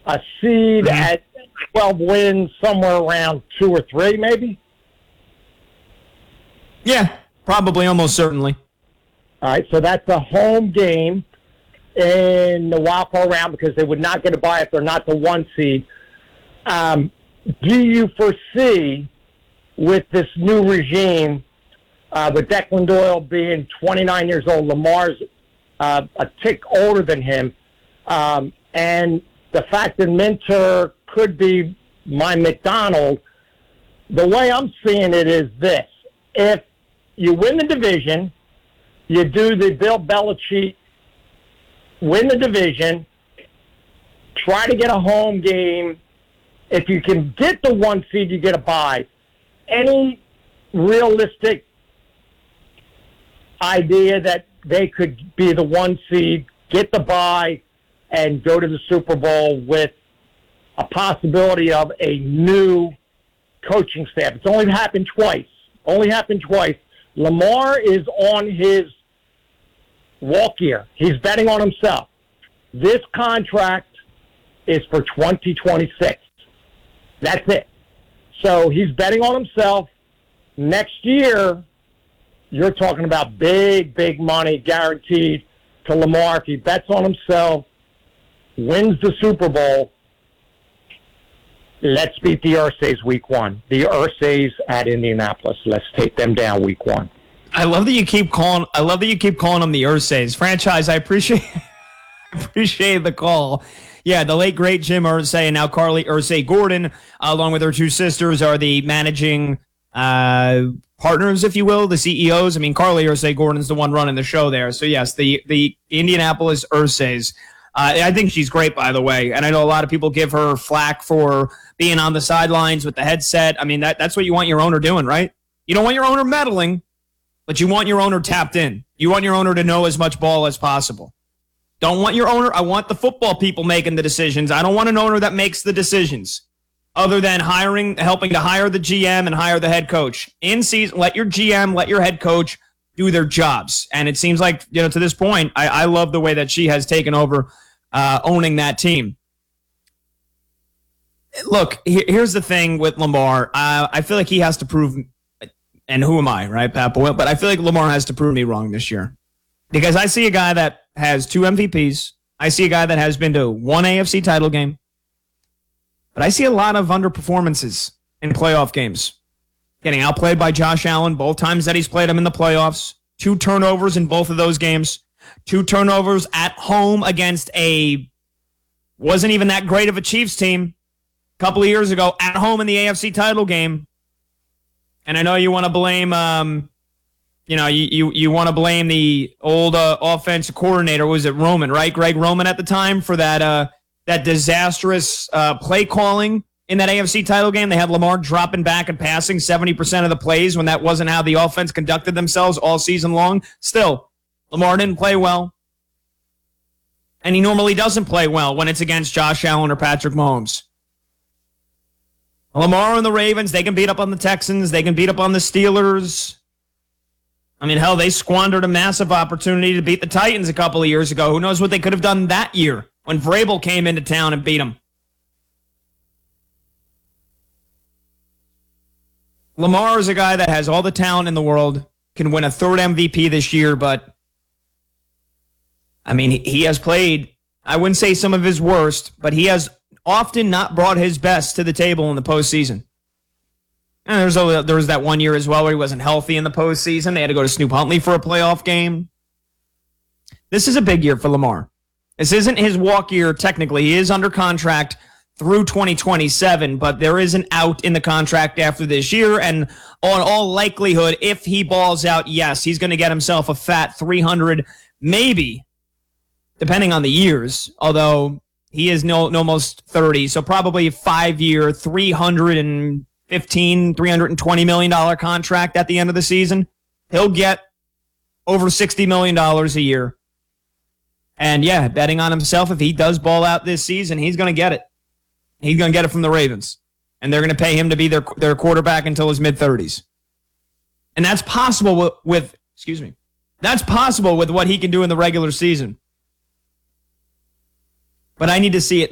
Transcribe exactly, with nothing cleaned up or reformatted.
a seed Mm-hmm. at twelve wins, somewhere around two or three, maybe. Yeah, probably, almost certainly. All right, so that's a home game in the wild card round because they would not get a bye if they're not the one seed. Um, do you foresee with this new regime, uh, with Declan Doyle being twenty-nine years old, Lamar's uh, a tick older than him, um, and the fact that Minter could be my McDonald, the way I'm seeing it is this. If you win the division, you do the Bill Belichick, win the division, try to get a home game. If you can get the one seed, you get a bye. Any realistic idea that they could be the one seed, get the bye, and go to the Super Bowl with a possibility of a new coaching staff? It's only happened twice. Only happened twice. Lamar is on his walk year. He's betting on himself. This contract is for twenty twenty-six. That's it. So he's betting on himself. Next year, you're talking about big, big money guaranteed to Lamar if he bets on himself, wins the Super Bowl. Let's beat the Ursays week one. The Ursays at Indianapolis. Let's take them down week one. I love that you keep calling. I love that you keep calling them the Ursays franchise. I appreciate appreciate the call. Yeah, the late great Jim Irsay and now Carly Irsay Gordon, uh, along with her two sisters, are the managing uh, partners, if you will, the C E Os. I mean, Carly Irsay Gordon's the one running the show there. So yes, the the Indianapolis Ursays. Uh, I think she's great, by the way, and I know a lot of people give her flack for being on the sidelines with the headset. I mean, that that's what you want your owner doing, right? You don't want your owner meddling, but you want your owner tapped in. You want your owner to know as much ball as possible. Don't want your owner. I want the football people making the decisions. I don't want an owner that makes the decisions other than hiring, helping to hire the G M and hire the head coach. In season, let your G M, let your head coach do their jobs. And it seems like, you know, to this point, I, I love the way that she has taken over uh, owning that team. Look, here's the thing with Lamar. Uh, I feel like he has to prove, and who am I, right, Pat Boyle? But I feel like Lamar has to prove me wrong this year. Because I see a guy that has two M V Ps. I see a guy that has been to one A F C title game. But I see a lot of underperformances in playoff games. Getting outplayed by Josh Allen both times that he's played him in the playoffs. Two turnovers in both of those games. Two turnovers at home against a wasn't even that great of a Chiefs team a couple of years ago at home in the A F C title game. And I know you want to blame... Um, You know, you you, you want to blame the old uh, offensive coordinator. Was it Roman, right? Greg Roman at the time for that uh, that disastrous uh, play calling in that A F C title game. They had Lamar dropping back and passing seventy percent of the plays when that wasn't how the offense conducted themselves all season long. Still, Lamar didn't play well. And he normally doesn't play well when it's against Josh Allen or Patrick Mahomes. Lamar and the Ravens, they can beat up on the Texans. They can beat up on the Steelers. I mean, hell, they squandered a massive opportunity to beat the Titans a couple of years ago. Who knows what they could have done that year when Vrabel came into town and beat them. Lamar is a guy that has all the talent in the world, can win a third M V P this year, but, I mean, he has played, I wouldn't say some of his worst, but he has often not brought his best to the table in the postseason. And there's a, there was that one year as well where he wasn't healthy in the postseason. They had to go to Snoop Huntley for a playoff game. This is a big year for Lamar. This isn't his walk year technically. He is under contract through twenty twenty-seven, but there is an out in the contract after this year. And on all likelihood, if he balls out, yes, he's going to get himself a fat three hundred, maybe, depending on the years, although he is no, no almost thirty, so probably a five-year, three hundred fifteen, three hundred twenty million dollars contract at the end of the season. He'll get over sixty million dollars a year. And yeah, betting on himself, if he does ball out this season, he's going to get it. He's going to get it from the Ravens. And they're going to pay him to be their, their quarterback until his mid-thirties. And that's possible with, with, excuse me, that's possible with what he can do in the regular season. But I need to see it